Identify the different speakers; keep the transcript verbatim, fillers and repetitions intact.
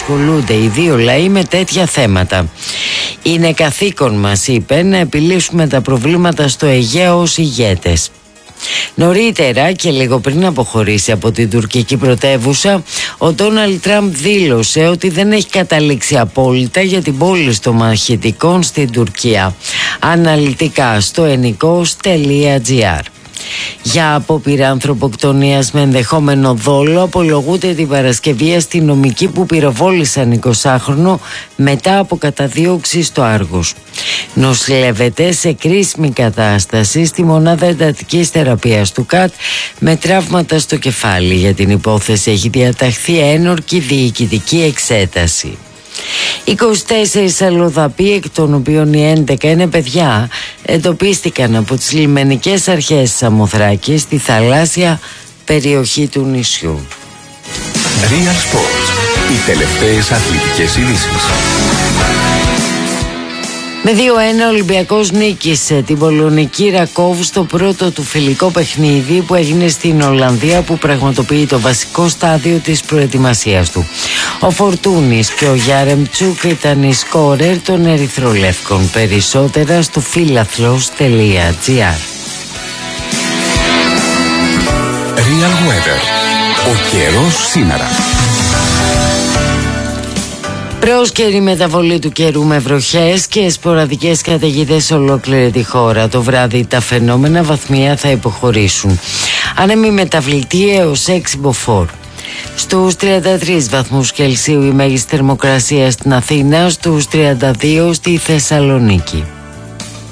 Speaker 1: ασχολούνται οι δύο λαοί με τέτοια θέματα. Είναι καθήκον μας, είπε, να επιλύσουμε τα προβλήματα στο Αιγαίο ως ηγέτες. Νωρίτερα και λίγο πριν αποχωρήσει από την τουρκική πρωτεύουσα, ο Ντόναλντ Τραμπ δήλωσε ότι δεν έχει καταλήξει απόλυτα για την πώληση των μαχητικών στην Τουρκία. Αναλυτικά στο ενικός τελεία τζι άρ. Για απόπειρα ανθρωποκτονίας με ενδεχόμενο δόλο απολογούνται την Παρασκευή αστυνομικοί που πυροβόλησαν εικοσάχρονο μετά από καταδίωξη στο Άργος. Νοσηλεύεται σε κρίσιμη κατάσταση στη μονάδα εντατικής θεραπείας του ΚΑΤ με τραύματα στο κεφάλι. Για την υπόθεση έχει διαταχθεί ένορκη διοικητική εξέταση. είκοσι τέσσερις αλλοδαποί, εκ των οποίων οι έντεκα είναι παιδιά, εντοπίστηκαν από τις λιμενικές αρχές της Σαμοθράκης στη θαλάσσια περιοχή του νησιού.
Speaker 2: Real Sports. Οι τελευταίες αθλητικές ειδήσεις.
Speaker 1: Με δύο ένα ο Ολυμπιακός νίκησε την πολωνική Ρακόβ στο πρώτο του φιλικό παιχνίδι που έγινε στην Ολλανδία, που πραγματοποιεί το βασικό στάδιο της προετοιμασίας του. Ο Φορτούνης και ο Γιάρεμτσουκ ήταν οι σκόρερ των Ερυθρολεύκων. Περισσότερα στο φίλαθλος τελεία τζι άρ.
Speaker 2: Real Weather. Ο καιρός σήμερα.
Speaker 1: Πρόσκαιρη μεταβολή του καιρού με βροχές και σποραδικές καταιγίδες σε ολόκληρη τη χώρα. Το βράδυ τα φαινόμενα βαθμία θα υποχωρήσουν. Άνεμη μεταβλητή έως έξι μποφόρ. Στους τριάντα τρεις βαθμούς Κελσίου η μέγιστη θερμοκρασία στην Αθήνα, στους τριάντα δύο στη Θεσσαλονίκη.